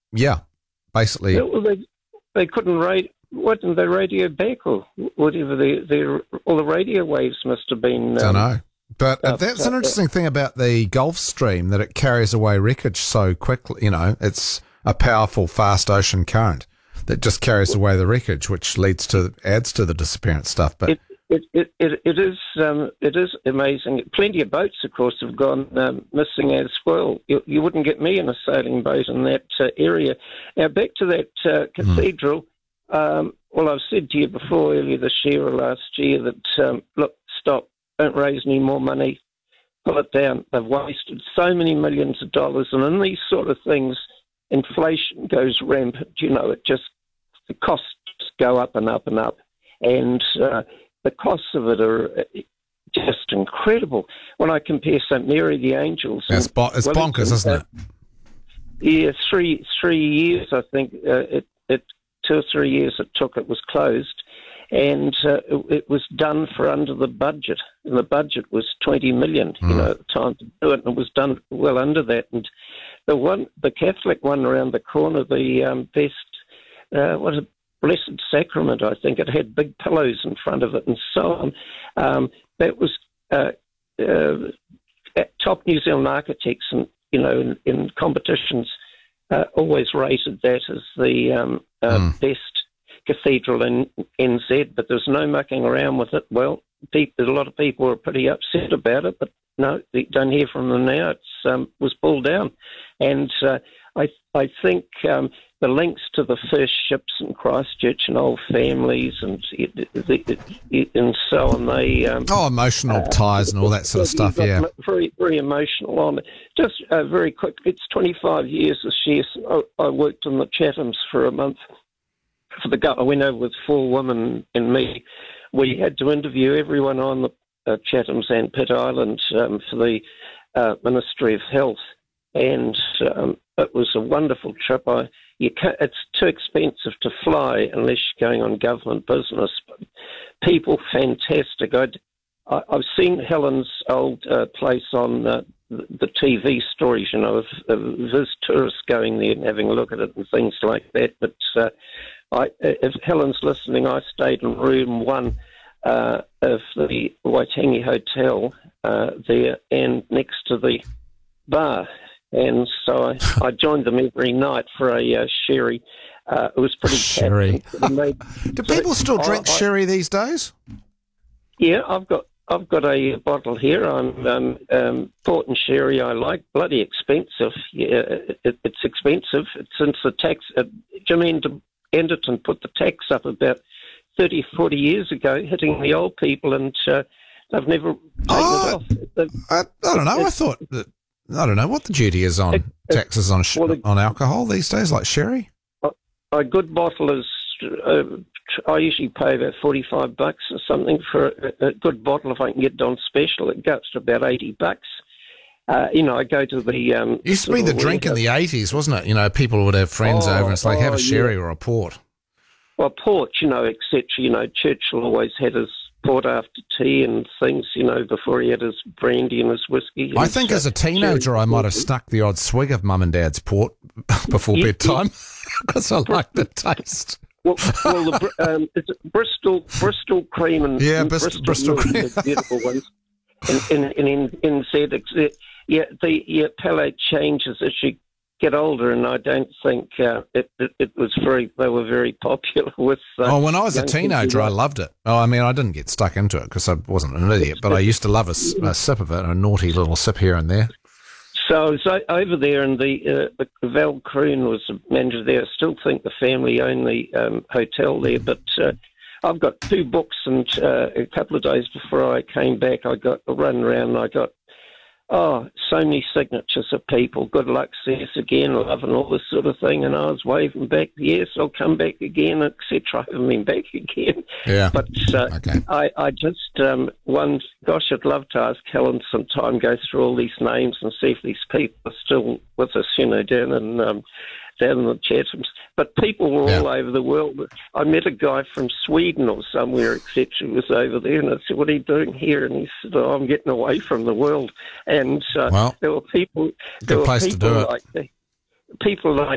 Yeah, basically. Yeah, well, they couldn't why didn't they radio back or whatever? All the radio waves must have been. Don't know. But that's an interesting thing about the Gulf Stream, that it carries away wreckage so quickly. You know, it's a powerful, fast ocean current that just carries away the wreckage, which adds to the disappearance stuff. But it is amazing. Plenty of boats, of course, have gone missing as well. You wouldn't get me in a sailing boat in that area. Now, back to that cathedral. Well, I've said to you before, earlier this year or last year, that, look, stop, don't raise any more money, pull it down. They've wasted so many millions of dollars, and in these sort of things, inflation goes rampant. You know, the costs go up and up and up, and the costs of it are just incredible. When I compare St. Mary the Angels... It's bonkers, isn't it? Yeah, 3 years, I think, 2 or 3 years it took, it was closed, and it was done for under the budget, and the budget was $20 million, you know, at the time to do it, and it was done well under that. And the Catholic one around the corner, the Blessed Sacrament, I think, it had big pillows in front of it and so on. That was top New Zealand architects, and you know, in competitions, always rated that as the best cathedral in NZ, but there's no mucking around with it. Well, a lot of people were pretty upset about it, but no, you don't hear from them now. It was pulled down. And I think the links to the first ships in Christchurch and old families and so on, they... emotional ties and all that sort of stuff, yeah. Very, very emotional on it. Just very quick, it's 25 years this year. So I worked on the Chathams for a month. I went over with 4 women and me. We had to interview everyone on the Chathams and Pitt Island for the Ministry of Health, and it was a wonderful trip. It's too expensive to fly unless you're going on government business. But people, fantastic. I've seen Helen's old place on the TV stories, you know, of visit tourists going there and having a look at it and things like that. But if Helen's listening, I stayed in room 1 of the Waitangi Hotel there, and next to the bar. And so I joined them every night for a sherry. It was pretty sherry. Do people still drink sherry these days? Yeah, I've got a bottle here. Port and sherry I like. Bloody expensive. Yeah, it's expensive. Since the tax, Jermaine Anderton put the tax up about 30, 40 years ago, hitting the old people, and they've never taken it off. I don't know. I don't know what the duty is on taxes on alcohol these days, like sherry. A good bottle is, I usually pay about $45 or something for a good bottle. If I can get it on special, it goes to about $80. You know, I go to the... used to be the drink in the 80s, wasn't it? You know, people would have friends over and it's like, have a sherry or a port. Well, port, you know, etc. You know, Churchill always had his port after tea and things, you know, before he had his brandy and his whiskey. I think as a teenager I might have stuck the odd swig of Mum and Dad's port before bedtime because I liked the taste. Well, it's Bristol cream and Bristol cream, the beautiful ones. In NZ, the palate changes as you get older, and I don't think it was they were very popular with... when I was a teenager, I loved it. I mean, I didn't get stuck into it because I wasn't an idiot, but I used to love a sip of it, a naughty little sip here and there. So I was over there, and the Val Croon was the manager there. I still think the family own the hotel there, but I've got 2 books, and a couple of days before I came back, I got a run around, and I got so many signatures of people. Good luck, Seth, again, love and all this sort of thing. And I was waving back, yes, I'll come back again, etc. I haven't been back again. Yeah. But okay. I just, I'd love to ask Helen sometime, go through all these names and see if these people are still with us, you know, down in the Chathams. But people were all over the world. I met a guy from Sweden or somewhere, etc., who was over there, and I said, what are you doing here? And he said, I'm getting away from the world. And there were people... Good place to do it. People like